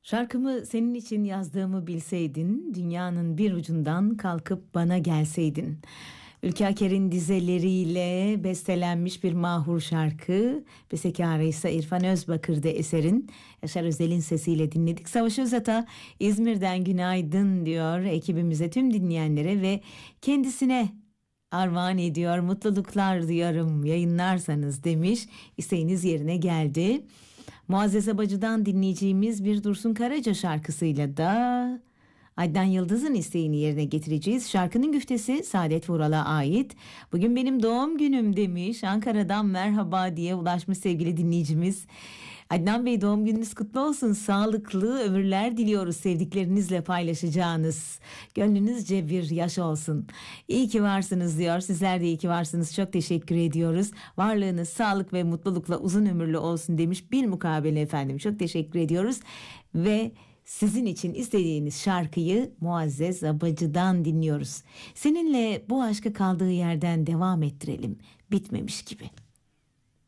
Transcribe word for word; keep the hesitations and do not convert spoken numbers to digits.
Şarkımı senin için yazdığımı bilseydin, dünyanın bir ucundan kalkıp bana gelseydin. Ülke Aker'in dizeleriyle bestelenmiş bir mahur şarkı. Bestekarı ise İrfan Özbakır'da eserin. Yaşar Özel'in sesiyle dinledik. Savaş Özata İzmir'den günaydın diyor ekibimize, tüm dinleyenlere ve kendisine armağan ediyor. Mutluluklar diyorum yayınlarsanız demiş. İsteğiniz yerine geldi. Muazzez Abacı'dan dinleyeceğimiz bir Dursun Karaca şarkısıyla da Adnan Yıldız'ın isteğini yerine getireceğiz. Şarkının güftesi Saadet Vural'a ait. Bugün benim doğum günüm demiş. Ankara'dan merhaba diye ulaşmış sevgili dinleyicimiz. Adnan Bey, doğum gününüz kutlu olsun. Sağlıklı ömürler diliyoruz, sevdiklerinizle paylaşacağınız. Gönlünüzce bir yaş olsun. İyi ki varsınız diyor. Sizler de iyi ki varsınız. Çok teşekkür ediyoruz. Varlığınız sağlık ve mutlulukla uzun ömürlü olsun demiş. Bilmukabele efendim. Çok teşekkür ediyoruz. Ve sizin için istediğiniz şarkıyı Muazzez Abacı'dan dinliyoruz. Seninle bu aşkı kaldığı yerden devam ettirelim. Bitmemiş gibi.